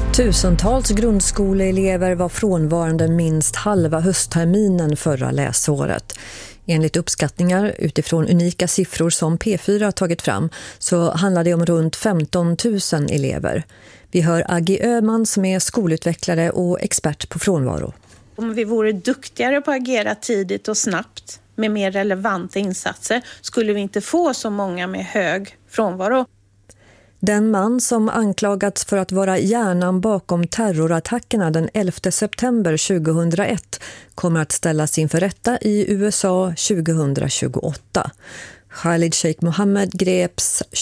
Tusentals grundskoleelever var frånvarande minst halva höstterminen förra läsåret. Enligt uppskattningar utifrån unika siffror som P4 tagit fram så handlar det om runt 15 000 elever. Vi hör Aggie Öhman som är skolutvecklare och expert på frånvaro. Om vi vore duktigare på att agera tidigt och snabbt med mer relevanta insatser skulle vi inte få så många med hög frånvaro. Den man som anklagats för att vara hjärnan bakom terrorattackerna den 11 september 2001 kommer att ställas inför rätta i USA 2028. Khalid Sheikh Mohammed greps